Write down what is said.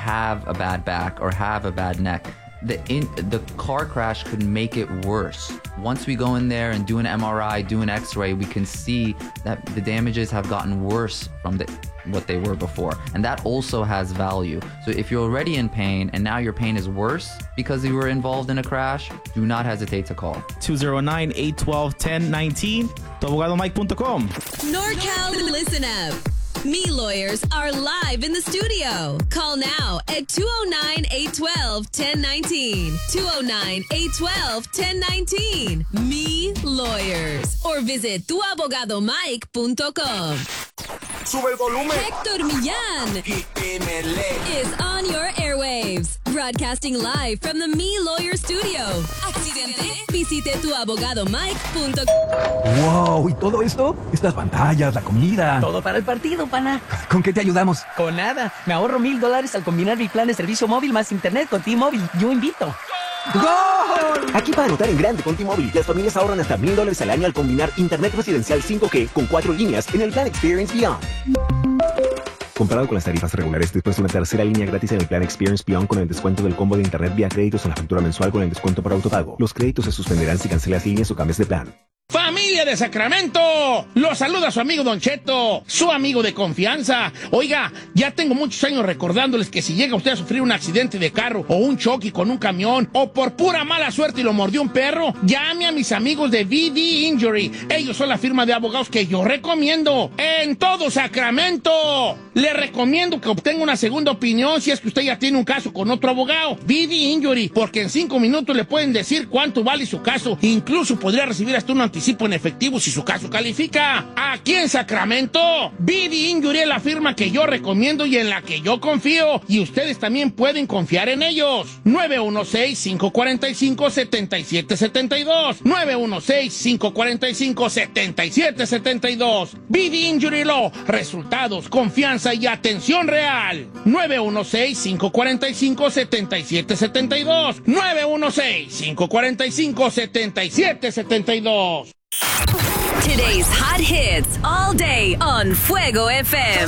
have a bad back or have a bad neck, the car crash could make it worse. Once we go in there and do an MRI, do an X-ray, we can see that the damages have gotten worse from what they were before. And that also has value. So if you're already in pain and now your pain is worse because you were involved in a crash, do not hesitate to call. 209-812-1019, tuabogadomike.com. NorCal Listen Up. Me Lawyers are live in the studio. Call now at 209-812-1019. 209-812-1019. Me Lawyers. Or visit tuabogadomike.com. Sube el volumen. Héctor Millán is on your airwaves. Broadcasting live from the Me Lawyer Studio. ¿Accidente? Visite tuabogadomike.com. ¡Wow! ¿Y todo esto? Estas pantallas, la comida. Todo para el partido, pana. ¿Con qué te ayudamos? Con nada. Me ahorro $1,000 al combinar mi plan de servicio móvil más internet con T-Mobile. Yo invito. ¡Gol! Aquí para anotar en grande con T-Mobile, las familias ahorran hasta $1,000 al año al combinar internet residencial 5G con 4 líneas en el plan Experience Beyond. Comparado con las tarifas regulares, después de una tercera línea gratis en el plan Experience Beyond con el descuento del combo de internet vía créditos en la factura mensual con el descuento por autopago. Los créditos se suspenderán si cancelas líneas o cambias de plan. ¡Familia de Sacramento! Los saluda su amigo Don Cheto, su amigo de confianza. Oiga, ya tengo muchos años recordándoles que si llega usted a sufrir un accidente de carro o un choque con un camión o por pura mala suerte y lo mordió un perro, llame a mis amigos de VD Injury. Ellos son la firma de abogados que yo recomiendo en todo Sacramento. Le recomiendo que obtenga una segunda opinión si es que usted ya tiene un caso con otro abogado. VD Injury, porque en 5 minutos le pueden decir cuánto vale su caso. Incluso podría recibir hasta un anticipo en efectivo si su caso califica. Aquí en Sacramento, VD Injury es la firma que yo recomiendo y en la que yo confío. Y ustedes también pueden confiar en ellos. 916-545-7772. 916-545-7772. VD Injury Law. Resultados, confianza y atención real. 916-545-7772. 916-545-7772. Today's hot hits all day on Fuego FM.